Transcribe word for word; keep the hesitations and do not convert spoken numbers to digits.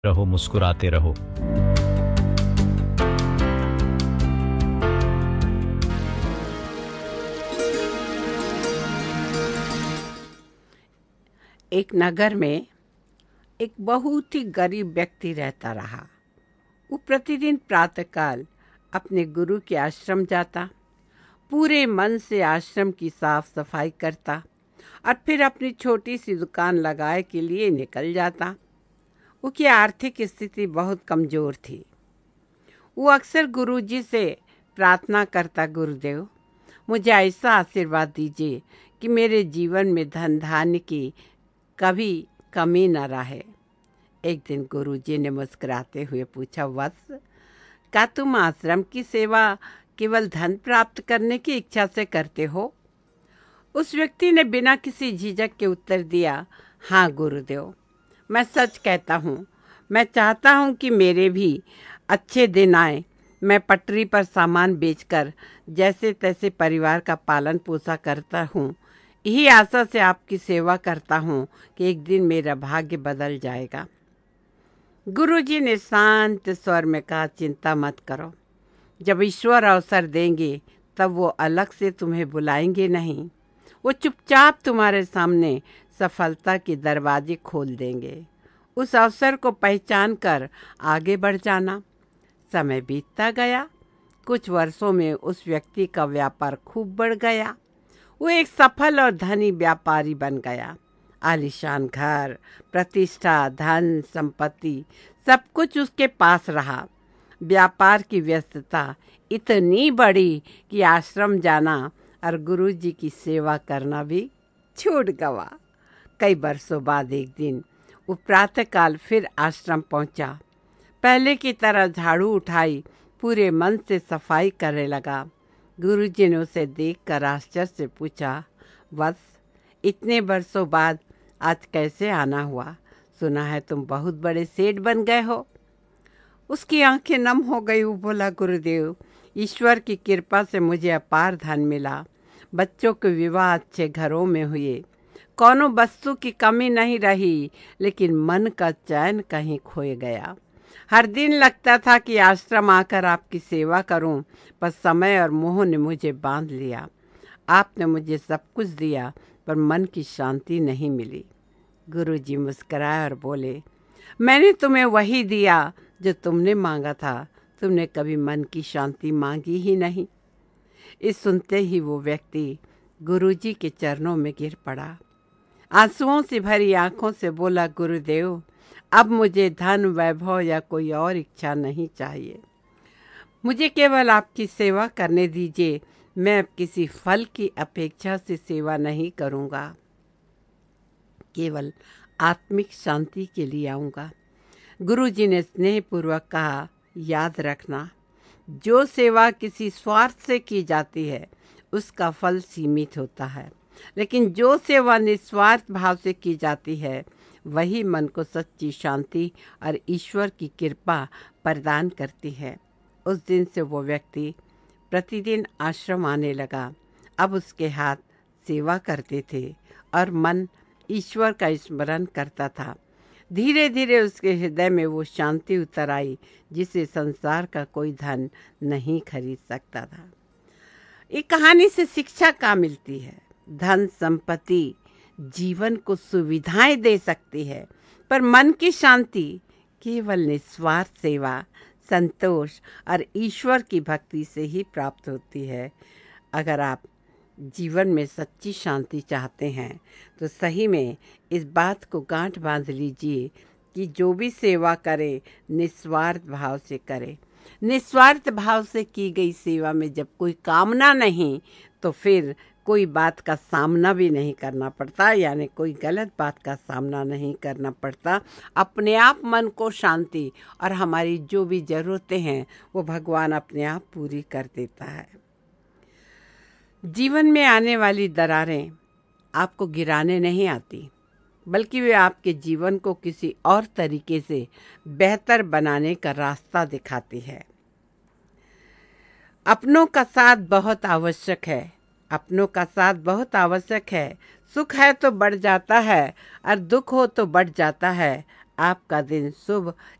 रहो, मुस्कुराते रहो। एक नगर में एक बहुत ही गरीब व्यक्ति रहता रहा। वो प्रतिदिन प्रातःकाल अपने गुरु के आश्रम जाता, पूरे मन से आश्रम की साफ सफाई करता और फिर अपनी छोटी सी दुकान लगाए के लिए निकल जाता। उसकी आर्थिक स्थिति बहुत कमजोर थी। वो अक्सर गुरुजी से प्रार्थना करता, गुरुदेव मुझे ऐसा आशीर्वाद दीजिए कि मेरे जीवन में धन धान्य की कभी कमी न रहे। एक दिन गुरुजी ने मुस्कुराते हुए पूछा, वत्स, क्या तुम आश्रम की सेवा केवल धन प्राप्त करने की इच्छा से करते हो? उस व्यक्ति ने बिना किसी झिझक के उत्तर दिया, हाँ गुरुदेव, मैं सच कहता हूँ। मैं चाहता हूँ कि मेरे भी अच्छे दिन आए। मैं पटरी पर सामान बेचकर जैसे तैसे परिवार का पालन पोषण करता हूँ। यही आशा से आपकी सेवा करता हूँ कि एक दिन मेरा भाग्य बदल जाएगा। गुरुजी ने शांत स्वर में कहा, चिंता मत करो। जब ईश्वर अवसर देंगे तब वो अलग से तुम्हें बुलाएंगे नहीं, वो चुपचाप तुम्हारे सामने सफलता के दरवाजे खोल देंगे। उस अवसर को पहचान कर आगे बढ़ जाना। समय बीतता गया। कुछ वर्षों में उस व्यक्ति का व्यापार खूब बढ़ गया। वो एक सफल और धनी व्यापारी बन गया। आलीशान घर, प्रतिष्ठा, धन, संपत्ति सब कुछ उसके पास रहा। व्यापार की व्यस्तता इतनी बढ़ी कि आश्रम जाना और गुरुजी की सेवा करना भी छूट गया। कई वर्षों बाद एक दिन वो प्रातःकाल फिर आश्रम पहुंचा। पहले की तरह झाड़ू उठाई, पूरे मन से सफाई करने लगा। गुरुजी ने उसे देखकर आश्चर्य से पूछा, वत्स, इतने वर्षों बाद आज कैसे आना हुआ? सुना है तुम बहुत बड़े सेठ बन गए हो। उसकी आंखें नम हो गई। वो बोला, गुरुदेव, ईश्वर की कृपा से मुझे अपार धन मिला। बच्चों के विवाह अच्छे घरों में हुए। कौनो वस्तु की कमी नहीं रही, लेकिन मन का चैन कहीं खोए गया। हर दिन लगता था कि आश्रम आकर आपकी सेवा करूं, पर समय और मोह ने मुझे बांध लिया। आपने मुझे सब कुछ दिया, पर मन की शांति नहीं मिली। गुरुजी मुस्कुराए और बोले, मैंने तुम्हें वही दिया जो तुमने मांगा था। तुमने कभी मन की शांति मांगी ही नहीं। इस सुनते ही वो व्यक्ति गुरुजी के चरणों में गिर पड़ा। आंसुओं से भरी आंखों से बोला, गुरुदेव, अब मुझे धन, वैभव या कोई और इच्छा नहीं चाहिए। मुझे केवल आपकी सेवा करने दीजिए। मैं अब किसी फल की अपेक्षा से सेवा नहीं करूँगा, केवल आत्मिक शांति के लिए आऊँगा। गुरुजी ने स्नेहपूर्वक कहा, याद रखना, जो सेवा किसी स्वार्थ से की जाती है उसका फल सीमित होता है, लेकिन जो सेवा निस्वार्थ भाव से की जाती है वही मन को सच्ची शांति और ईश्वर की कृपा प्रदान करती है। उस दिन से वो व्यक्ति प्रतिदिन आश्रम आने लगा। अब उसके हाथ सेवा करते थे और मन ईश्वर का स्मरण करता था। धीरे धीरे उसके हृदय में वो शांति उतर आई जिसे संसार का कोई धन नहीं खरीद सकता था। एक कहानी से शिक्षा क्या मिलती है? धन संपत्ति जीवन को सुविधाएं दे सकती है, पर मन की शांति केवल निस्वार्थ सेवा, संतोष और ईश्वर की भक्ति से ही प्राप्त होती है। अगर आप जीवन में सच्ची शांति चाहते हैं तो सही में इस बात को गांठ बांध लीजिए कि जो भी सेवा करे निस्वार्थ भाव से करे। निस्वार्थ भाव से की गई सेवा में जब कोई कामना नहीं तो फिर कोई बात का सामना भी नहीं करना पड़ता, यानी कोई गलत बात का सामना नहीं करना पड़ता। अपने आप मन को शांति और हमारी जो भी ज़रूरतें हैं वो भगवान अपने आप पूरी कर देता है। जीवन में आने वाली दरारें आपको गिराने नहीं आती, बल्कि वे आपके जीवन को किसी और तरीके से बेहतर बनाने का रास्ता दिखाती है। अपनों का साथ बहुत आवश्यक है। अपनों का साथ बहुत आवश्यक है। सुख है तो बढ़ जाता है और दुख हो तो बढ़ जाता है। आपका दिन शुभ